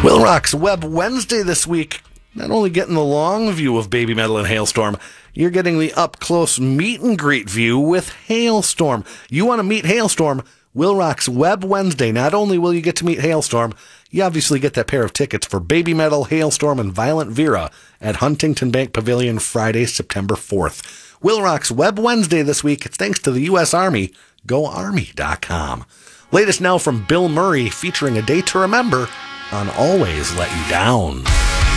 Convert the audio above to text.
Will Rock's Web Wednesday this week, not only getting the long view of Baby Metal and Halestorm, you're getting the up-close meet and greet view with Halestorm. You want to meet Halestorm? Will Rock's Web Wednesday. Not only will you get to meet Halestorm, you obviously get that pair of tickets for Baby Metal, Halestorm, and Violent Vera at Huntington Bank Pavilion Friday, September 4th. Will Rock's Web Wednesday this week. It's thanks to the U.S. Army. GoArmy.com. Latest now from Bill Murray featuring A Day to Remember on Always Let You Down.